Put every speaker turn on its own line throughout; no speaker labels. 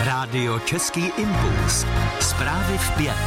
Rádio Český impuls. Zprávy v 5.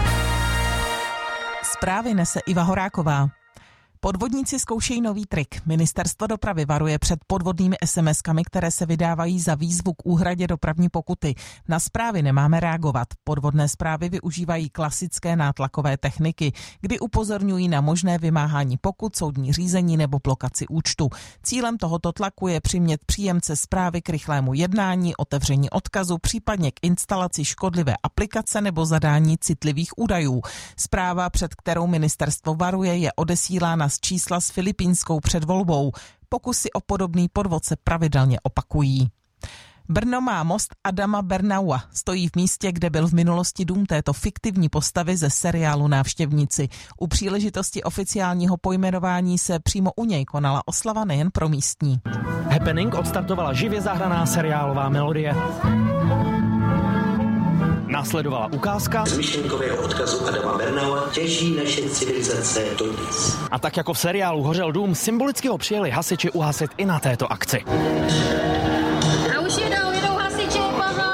Zprávy nese Iva Horáková. Podvodníci zkoušejí nový trik. Ministerstvo dopravy varuje před podvodnými SMS-kami, které se vydávají za výzvu k úhradě dopravní pokuty. Na zprávy nemáme reagovat. Podvodné zprávy využívají klasické nátlakové techniky, kdy upozorňují na možné vymáhání pokut, soudní řízení nebo blokaci účtu. Cílem tohoto tlaku je přimět příjemce zprávy k rychlému jednání, otevření odkazu, případně k instalaci škodlivé aplikace nebo zadání citlivých údajů. Zpráva, před kterou ministerstvo varuje, je odesílána z čísla s filipínskou předvolbou. Pokusy o podobný podvod se pravidelně opakují. Brno má most Adama Bernaua. Stojí v místě, kde byl v minulosti dům této fiktivní postavy ze seriálu Návštěvníci. U příležitosti oficiálního pojmenování se přímo u něj konala oslava nejen pro místní.
Happening odstartovala živě zahraná seriálová melodie. Následovala ukázka
z myšlenkového odkazu Adama Bernaua těží naše civilizace dodnes.
A tak jako v seriálu Hořel dům, symbolicky ho přijeli hasiči uhasit i na této akci.
A už jedou hasiči, pozor!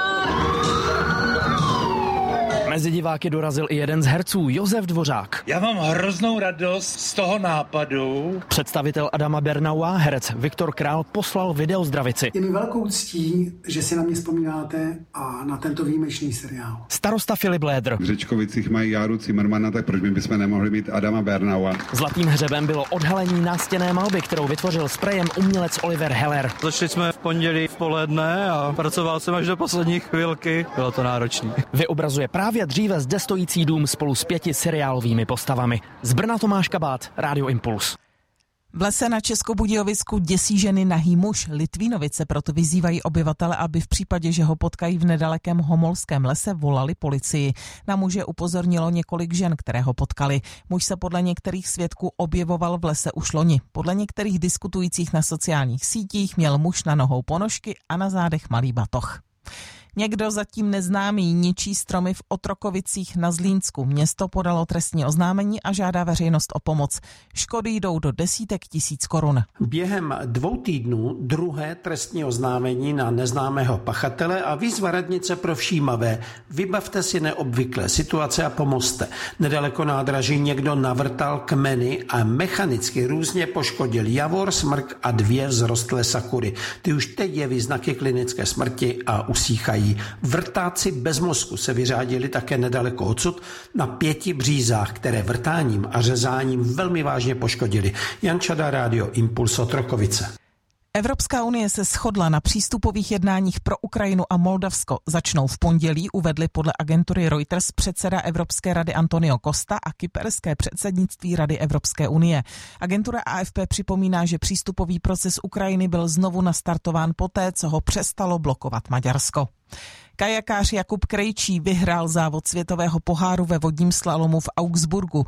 Mezi diváky dorazil i jeden z herců, Josef Dvořák.
Já mám hroznou radost z toho nápadu.
Představitel Adama Bernaua, herec Viktor Král, poslal videozdravici.
Je mi velkou ctí, že si na mě vzpomínáte a na tento výjimečný seriál.
Starosta Filip Lédr.
V Řečkovicích mají Járu Cimrmana, tak proč bychom nemohli mít Adama Bernaua?
Zlatým hřebem bylo odhalení nástěnné malby, kterou vytvořil sprejem umělec Oliver Heller.
Začali jsme v pondělí v poledne a pracoval jsem až do poslední chvilky. Bylo to náročné.
Vyobrazuje právě dříve zde stojící dům spolu s 5 seriálovými postavami. Z Brna Tomáš Kabát, Rádio Impuls.
V lese na Českobudějovicku děsí ženy nahý muž. Litvínovice proto vyzývají obyvatele, aby v případě, že ho potkají v nedalekém Homolském lese, volali policii. Na muže upozornilo několik žen, které ho potkali. Muž se podle některých svědků objevoval v lese už loni. Podle některých diskutujících na sociálních sítích měl muž na nohou ponožky a na zádech malý batoh. Někdo zatím neznámý ničí stromy v Otrokovicích na Zlínsku. Město podalo trestní oznámení a žádá veřejnost o pomoc. Škody jdou do desítek tisíc korun.
Během 2 týdnů druhé trestní oznámení na neznámého pachatele a výzva radnice pro všímavé. Vybavte si neobvyklé situace a pomozte. Nedaleko nádraží někdo navrtal kmeny a mechanicky různě poškodil javor, smrk a 2 vzrostlé sakury. Ty už teď jeví znaky klinické smrti a usíchají. Vrtáci bez mozku se vyřádili také nedaleko odsud na 5 břízách, které vrtáním a řezáním velmi vážně poškodili. Jan Čada, Rádio Impuls, Otrokovice.
Evropská unie se shodla na přístupových jednáních pro Ukrajinu a Moldavsko. Začnou v pondělí, uvedli podle agentury Reuters předseda Evropské rady Antonio Costa a kyperské předsednictví Rady Evropské unie. Agentura AFP připomíná, že přístupový proces Ukrajiny byl znovu nastartován poté, co ho přestalo blokovat Maďarsko. Kajakář Jakub Krejčí vyhrál závod světového poháru ve vodním slalomu v Augsburgu.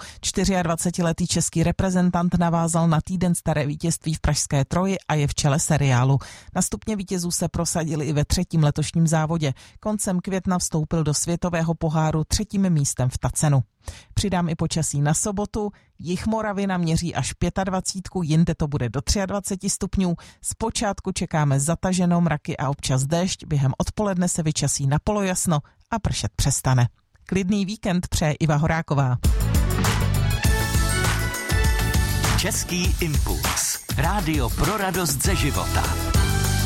24letý český reprezentant navázal na týden staré vítězství v pražské Troji a je v čele seriálu. Na stupně vítězů se prosadili i ve 3. letošním závodě. Koncem května vstoupil do světového poháru 3. místem v Tacenu. Přidám i počasí na sobotu. Jih Moravy naměří až 25, jinde to bude do 23 stupňů. Zpočátku čekáme zataženou mraky a občas déšť, během odpoledne se vyčasí na polojasno a pršet přestane. Klidný víkend přeje Iva Horáková.
Český impuls. Rádio pro radost ze života.